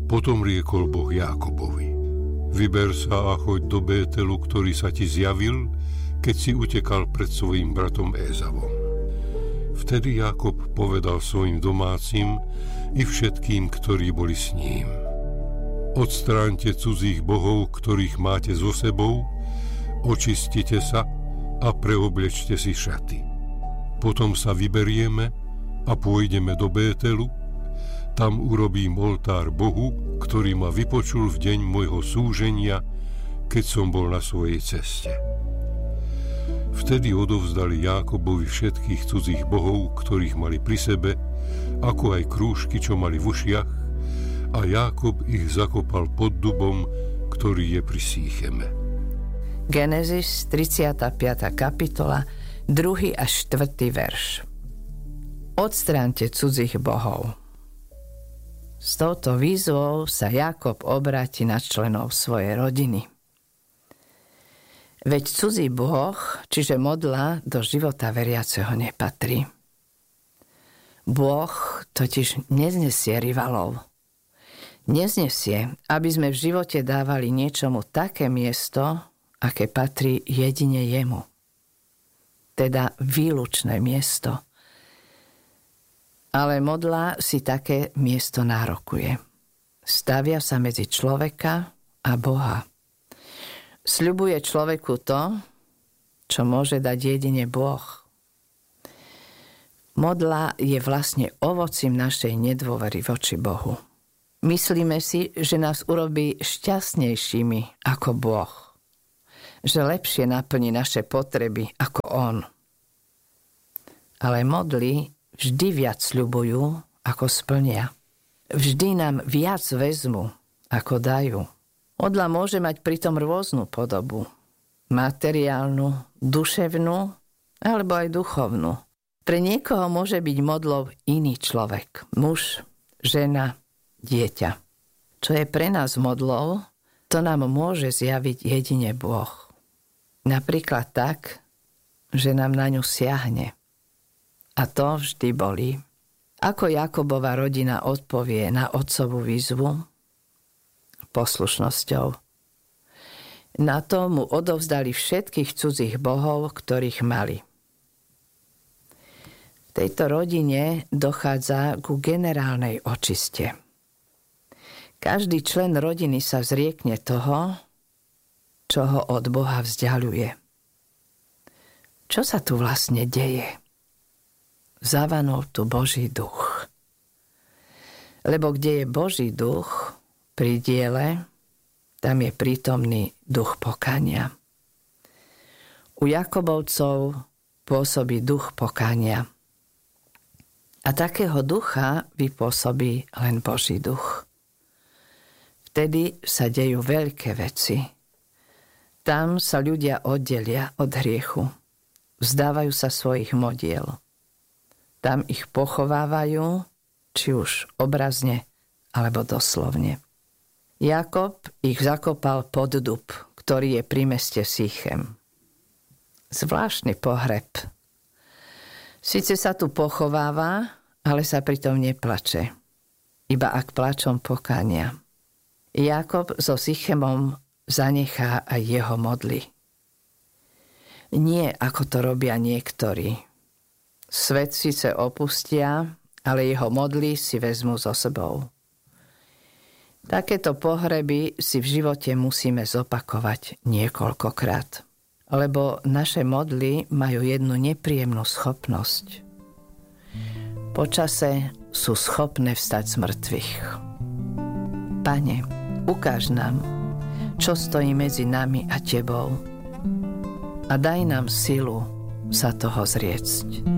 Potom riekol Boh Jákobovi: Vyber sa a choď do Bételu, ktorý sa ti zjavil, keď si utekal pred svojím bratom Ézavom. Vtedy Jákob povedal svojim domácim i všetkým, ktorí boli s ním: Odstráňte cudzích bohov, ktorých máte so sebou, očistite sa a preoblečte si šaty. Potom sa vyberieme a pôjdeme do Bételu. Tam urobím oltár Bohu, ktorý ma vypočul v deň môjho súženia, keď som bol na svojej ceste. Vtedy odovzdali Jákobovi všetkých cudzích bohov, ktorých mali pri sebe, ako aj krúžky, čo mali v ušiach, a Jákob ich zakopal pod dubom, ktorý je pri Sícheme. Genesis 35. kapitola, 2. až 4. verš. Odstráňte cudzích bohov. S touto výzvou sa Jákob obráti na členov svojej rodiny. Veď cudzí boh, čiže modla, do života veriaceho nepatrí. Boh totiž neznesie rivalov. Neznesie, aby sme v živote dávali niečomu také miesto, aké patrí jedine jemu. Teda výlučné miesto. Ale modla si také miesto nárokuje. Stavia sa medzi človeka a Boha. Sľubuje človeku to, čo môže dať jedine Boh. Modla je vlastne ovocím našej nedôvery voči Bohu. Myslíme si, že nás urobí šťastnejšími ako Boh. Že lepšie naplní naše potreby ako On. Ale modly vždy viac sľubujú, ako splnia. Vždy nám viac vezmu, ako dajú. Modla môže mať pritom rôznu podobu. Materiálnu, duševnú, alebo aj duchovnú. Pre niekoho môže byť modlou iný človek. Muž, žena, dieťa. Čo je pre nás modlou, to nám môže zjaviť jedine Boh. Napríklad tak, že nám na ňu siahne. A to vždy bolí. Ako Jákobova rodina odpovie na otcovú výzvu? Poslušnosťou. Na to mu odovzdali všetkých cudzích bohov, ktorých mali. V tejto rodine dochádza ku generálnej očiste. Každý člen rodiny sa zriekne toho, čo ho od Boha vzdialuje. Čo sa tu vlastne deje? Zavanul tu Boží duch. Lebo kde je Boží duch pri diele, tam je prítomný duch pokania. U Jakobovcov pôsobí duch pokania. A takého ducha vypôsobí len Boží duch. Vtedy sa dejú veľké veci. Tam sa ľudia oddelia od hriechu. Vzdávajú sa svojich modiel. Tam ich pochovávajú, či už obrazne, alebo doslovne. Jákob ich zakopal pod dub, ktorý je pri meste Síchem. Zvláštny pohreb. Sice sa tu pochováva, ale sa pritom neplače. Iba ak plačom pokánia. Jákob so Síchemom zanechá aj jeho modly. Nie ako to robia niektorí. Svet síce opustia, ale jeho modly si vezmú so sebou. Takéto pohreby si v živote musíme zopakovať niekoľkokrát. Lebo naše modly majú jednu nepríjemnú schopnosť. Počase sú schopné vstať z mŕtvych. Pane, ukáž nám, čo stojí medzi nami a Tebou, a daj nám silu sa toho zriecť.